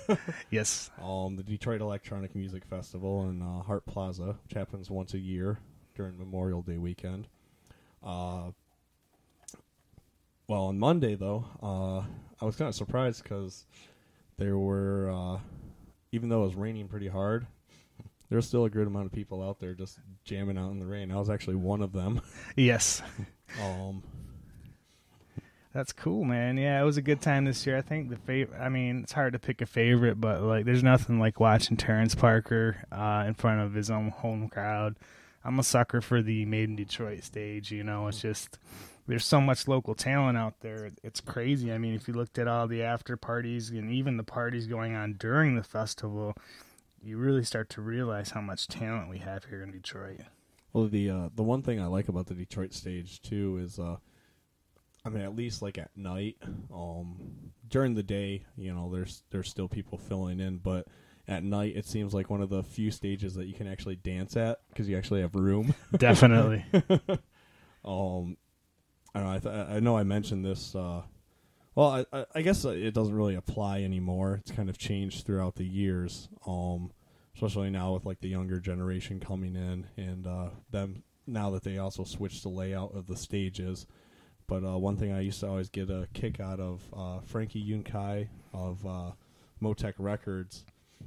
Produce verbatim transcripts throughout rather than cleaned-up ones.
Yes. Um, the Detroit Electronic Music Festival in uh, Hart Plaza, which happens once a year during Memorial Day weekend. Uh, well, on Monday, though, uh, I was kind of surprised because there were, uh, even though it was raining pretty hard, there was still a good amount of people out there just jamming out in the rain. I was actually one of them. Yes. um, That's cool, man. Yeah, it was a good time this year. I think the favorite, I mean, it's hard to pick a favorite, but like, there's nothing like watching Terrence Parker uh, in front of his own home crowd. I'm a sucker for the Made in Detroit stage. You know, it's just, there's so much local talent out there. It's crazy. I mean, if you looked at all the after parties and even the parties going on during the festival, you really start to realize how much talent we have here in Detroit. Well, the uh, the one thing I like about the Detroit stage too is, uh, I mean, at least like at night, um, during the day, you know, there's there's still people filling in, but at night it seems like one of the few stages that you can actually dance at because you actually have room. Definitely. um, I don't know. I, th- I know I mentioned this. Uh, well, I, I, I guess it doesn't really apply anymore. It's kind of changed throughout the years. Um. Especially now with like the younger generation coming in, and uh, them now that they also switched the layout of the stages. But uh, one thing I used to always get a kick out of uh, Frankie Yunkai of uh, Motec Records,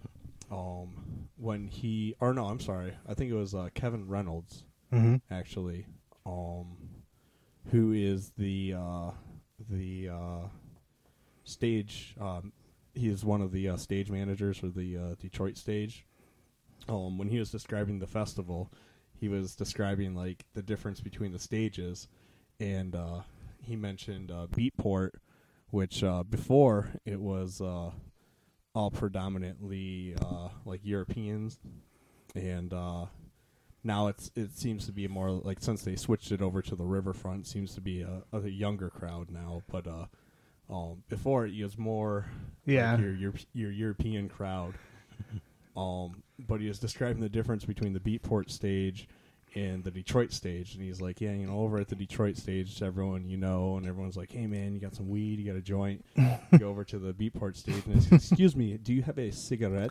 um, when he or no, I'm sorry, I think it was uh, Kevin Reynolds Mm-hmm. actually, um, who is the uh, the uh, stage. Um, he is one of the uh, stage managers for the uh, Detroit stage. Um, when he was describing the festival, he was describing like the difference between the stages, and uh, he mentioned uh, Beatport, which uh, before it was uh, all predominantly uh, like Europeans, and uh, now it's it seems to be more like, since they switched it over to the riverfront, it seems to be a, a younger crowd now. But uh, um, before it was more Yeah. like your, your your European crowd. Um, but he was describing the difference between the Beatport stage and the Detroit stage, and he's like, yeah, you know, over at the Detroit stage, everyone you know, and everyone's like, hey man, you got some weed, you got a joint. You go over to the Beatport stage, and it's, excuse me, do you have a cigarette?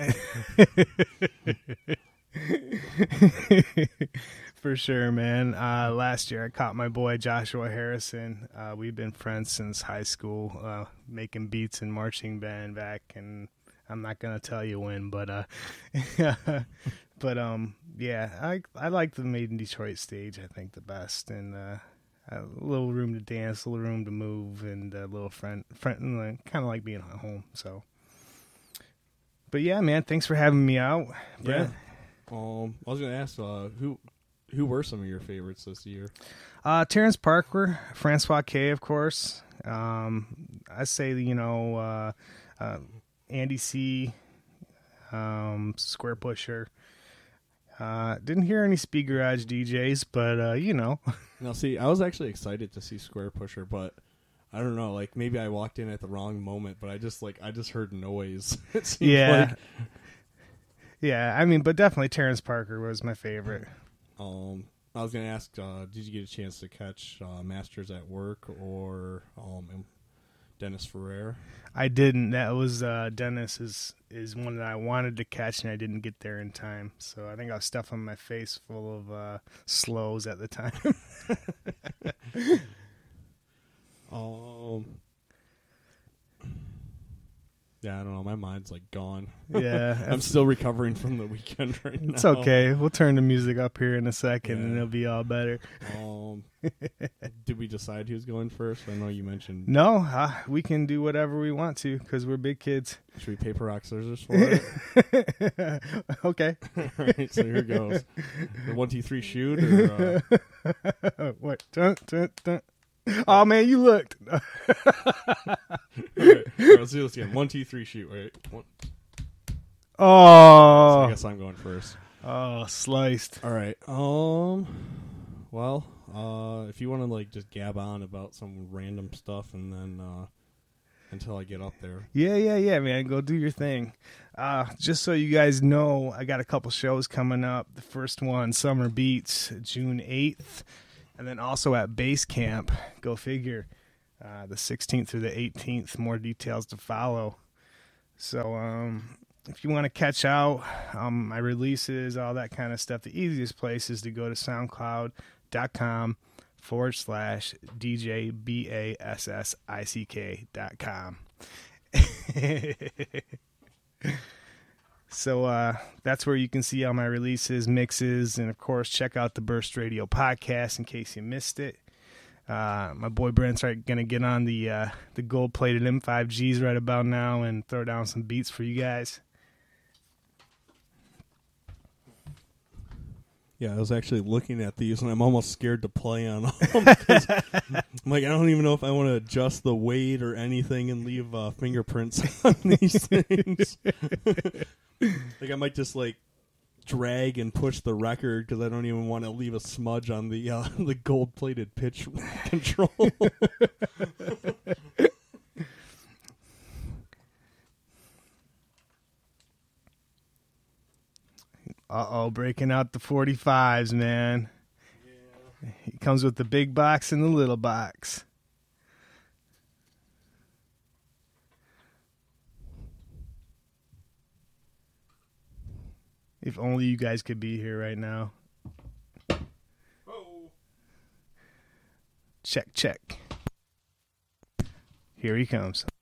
For sure, man. Uh, last year I caught my boy Joshua Harrison. Uh, we've been friends since high school, uh, making beats and marching band back, and I'm not gonna tell you when, but uh, but um, yeah, I I like the Made in Detroit stage. I think the best, and uh, a little room to dance, a little room to move, and a little friend, friend, kind of like being at home. So, but yeah, man, thanks for having me out, Brent. Yeah. Um, I was gonna ask, uh, who who were some of your favorites this year? Uh, Terrence Parker, Francois K, of course. Um, I say you know. Uh, uh, Andy C, um, Square Pusher. Uh, didn't hear any Speed Garage D Js, but uh, you know. Now, see, I was actually excited to see Square Pusher, but I don't know, like maybe I walked in at the wrong moment, but I just like I just heard noise. It seems Yeah, like. yeah. I mean, but definitely Terrence Parker was my favorite. Um, I was gonna ask, uh, did you get a chance to catch uh, Masters at Work or um, Dennis Ferrer? I didn't. That was uh, Dennis is is one that I wanted to catch, and I didn't get there in time. So I think I was stuffing my face full of uh, slows at the time. um, yeah, I don't know. My mind's like gone. Yeah, I'm still recovering from the weekend right now. it's okay. We'll turn the music up here in a second, Yeah. and it'll be all better. Um, did we decide who's going first? I know you mentioned. No, uh, we can do whatever we want to because we're big kids. Should we paper, rock, scissors for it? Okay. All right, so here goes. The one, two, three, shoot. Or, uh... What? Dun, dun, dun. Oh man, you looked. All right, all right, let's do this again. One, two, three, shoot. Right. One. Oh. So I guess I'm going first. Oh, sliced. All right. Um. Well, uh, if you want to like just gab on about some random stuff, and then uh, until I get up there. Yeah, yeah, yeah, man. Go do your thing. Uh, just so you guys know, I got a couple shows coming up. The first one, Summer Beats, June eighth. And then also at Base Camp, go figure, uh, the sixteenth through the eighteenth. More details to follow. So um, if you want to catch out um, my releases, all that kind of stuff, the easiest place is to go to soundcloud.com forward slash DJ B A S S I C K dot com. So uh, that's where you can see all my releases, mixes, and of course check out the Burst Radio podcast in case you missed it. Uh, my boy Brent's right, gonna get on the uh, the gold plated M five Gs right about now and throw down some beats for you guys. Yeah, I was actually looking at these, and I'm almost scared to play on them. I'm like, I don't even know if I want to adjust the weight or anything and leave uh, fingerprints on these things. Like, I might just, like, drag and push the record because I don't even want to leave a smudge on the uh, the gold-plated pitch control. Uh-oh, breaking out the forty-fives, man. Yeah. He comes with the big box and the little box. If only you guys could be here right now. Oh. Check, check. Here he comes.